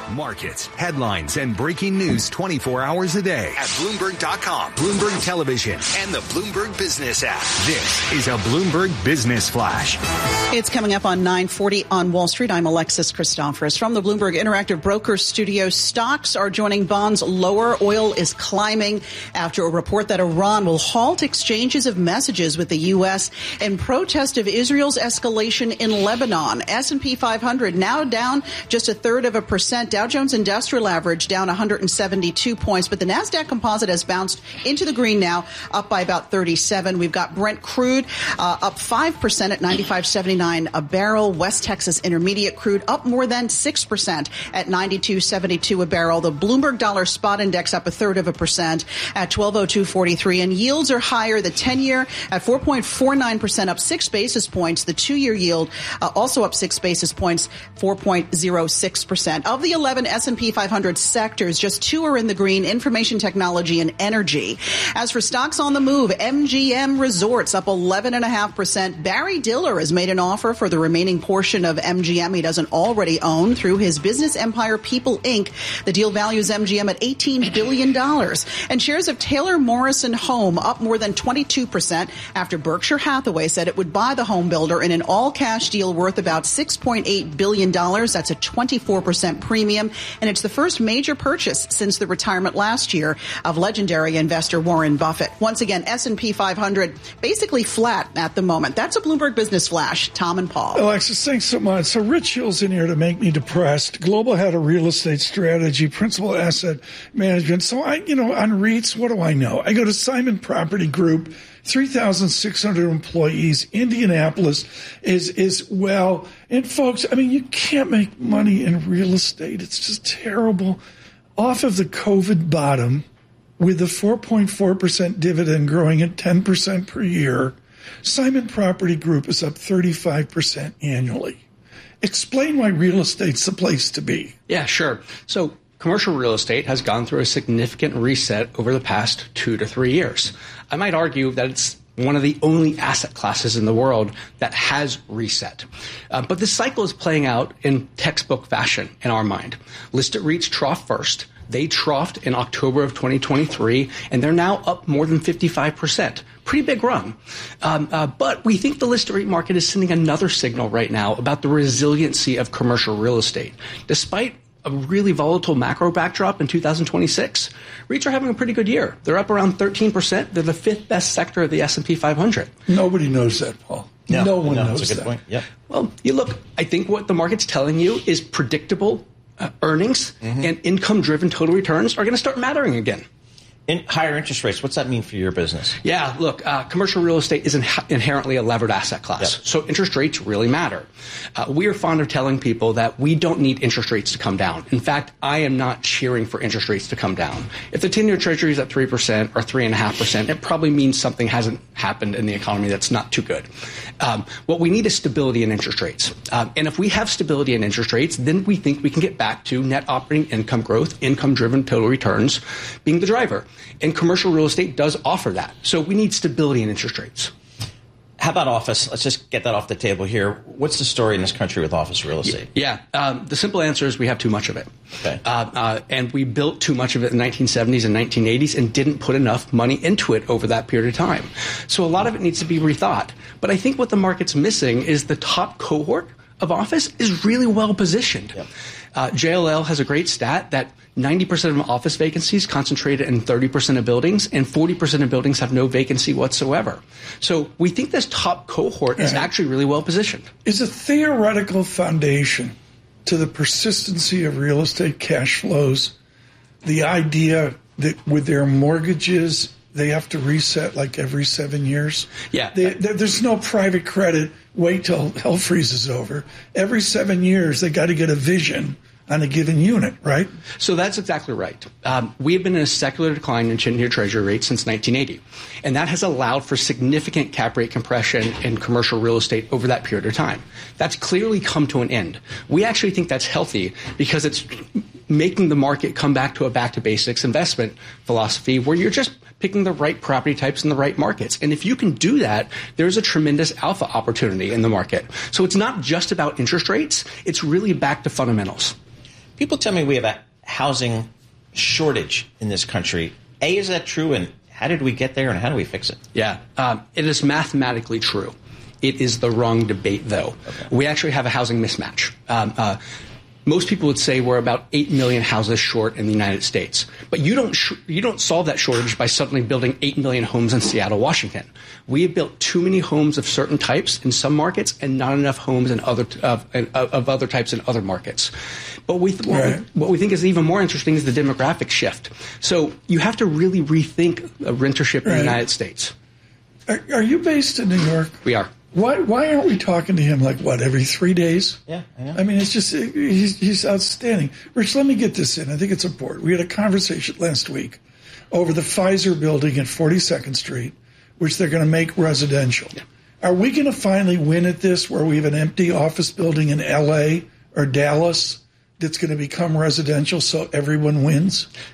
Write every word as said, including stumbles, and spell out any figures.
Markets, headlines, and breaking news twenty-four hours a day at Bloomberg dot com, Bloomberg Television, and the Bloomberg Business app. This is a Bloomberg Business Flash. It's coming up on nine forty on Wall Street. I'm Alexis Christoforous from the Bloomberg Interactive Brokers Studio. Stocks are joining bonds lower. Oil is climbing after a report that Iran will halt exchanges of messages with the U S in protest of Israel's escalation in Lebanon. S and P five hundred now down just a third of a percent. Dow Jones Industrial Average down one hundred seventy-two points, but the NASDAQ Composite has bounced into the green now, up by about thirty-seven. We've got Brent crude uh, up five percent at ninety-five seventy-nine a barrel. West Texas Intermediate crude up more than six percent at ninety-two seventy-two a barrel. The Bloomberg Dollar Spot Index up a third of a percent at twelve oh two forty-three, and yields are higher. The ten-year at four point four nine percent, up six basis points. The two-year yield uh, also up six basis points, four point oh six percent. Of the eleven S and P five hundred sectors, just two are in the green: information technology and energy. As for stocks on the move, M G M Resorts up eleven point five percent. Barry Diller has made an offer for the remaining portion of M G M he doesn't already own through his business empire People Incorporated. The deal values M G M at eighteen billion dollars. And shares of Taylor Morrison Home up more than twenty-two percent after Berkshire Hathaway said it would buy the home builder in an all-cash deal worth about six point eight billion dollars. That's a twenty-four percent premium, and it's the first major purchase since the retirement last year of legendary investor Warren Buffett. Once again, S and P five hundred basically flat at the moment. That's a Bloomberg Business Flash. Tom and Paul. Alexis, thanks so much. So Rich Hill's in here to make me depressed. Global head of real estate strategy, principal asset management. So I, you know, on REITs, what do I know? I go to Simon Property Group, three thousand six hundred employees. Indianapolis is, is well. And folks, I mean, you can't make money in real estate. It's just terrible. Off of the COVID bottom, with the four point four percent dividend growing at ten percent per year, Simon Property Group is up thirty-five percent annually. Explain why real estate's the place to be. Yeah, sure. So commercial real estate has gone through a significant reset over the past two to three years. I might argue that it's one of the only asset classes in the world that has reset. Uh, but this cycle is playing out in textbook fashion in our mind. Listed REITs trough first. They troughed in October of twenty twenty-three, and they're now up more than fifty-five percent. Pretty big run. Um, uh, but we think the listed REIT market is sending another signal right now about the resiliency of commercial real estate. Despite a really volatile macro backdrop in two thousand twenty-six, REITs are having a pretty good year. They're up around thirteen percent. They're the fifth best sector of the S and P five hundred. Nobody knows that, Paul. No, no one no, knows that's a good that. Point. Yep. Well, you look, I think what the market's telling you is predictable uh, earnings mm-hmm. and income-driven total returns are going to start mattering again. In higher interest rates, what's that mean for your business? Yeah, look, uh, commercial real estate is in- inherently a levered asset class. Yep. So interest rates really matter. Uh, we are fond of telling people that we don't need interest rates to come down. In fact, I am not cheering for interest rates to come down. If the ten-year Treasury is at three percent or three point five percent, it probably means something hasn't happened in the economy that's not too good. Um, what we need is stability in interest rates. Um, and if we have stability in interest rates, then we think we can get back to net operating income growth, income-driven total returns being the driver. And commercial real estate does offer that. So we need stability in interest rates. How about office? Let's just get that off the table here. What's the story in this country with office real estate? Yeah. Um, the simple answer is we have too much of it. Okay. Uh, uh, and we built too much of it in the nineteen seventies and nineteen eighties and didn't put enough money into it over that period of time. So a lot of it needs to be rethought. But I think what the market's missing is the top cohort of office is really well positioned. Yep. Uh, J L L has a great stat that ninety percent of office vacancies concentrated in thirty percent of buildings, and forty percent of buildings have no vacancy whatsoever. So we think this top cohort is actually really well positioned. Is a theoretical foundation to the persistency of real estate cash flows the idea that with their mortgages they have to reset like every seven years? Yeah. They, they, there's no private credit. Wait till hell freezes over. Every seven years, they got to get a vision on a given unit, right? So that's exactly right. Um, we have been in a secular decline in ten-year Treasury rates since nineteen eighty, and that has allowed for significant cap rate compression in commercial real estate over that period of time. That's clearly come to an end. We actually think that's healthy because it's making the market come back to a back-to-basics investment philosophy where you're just picking the right property types in the right markets. And if you can do that, there's a tremendous alpha opportunity in the market. So it's not just about interest rates. It's really back to fundamentals. People tell me we have a housing shortage in this country. A, is that true? And how did we get there, and how do we fix it? Yeah, um, it is mathematically true. It is the wrong debate, though. Okay. We actually have a housing mismatch. Um, uh, most people would say we're about eight million houses short in the United States. But you don't sh- you don't solve that shortage by suddenly building eight million homes in Seattle, Washington. We have built too many homes of certain types in some markets and not enough homes in other t- of, of other types in other markets. But we th- what, right. we, what we think is even more interesting is the demographic shift. So you have to really rethink a rentership right. in the United States. Are, are you based in New York? We are. Why why aren't we talking to him like, what, every three days? Yeah, I know. I mean, it's just, he's, he's outstanding. Rich, let me get this in. I think it's important. We had a conversation last week over the Pfizer building at forty-second Street, which they're going to make residential. Yeah. Are we going to finally win at this where we have an empty office building in L A or Dallas that's going to become residential so everyone wins?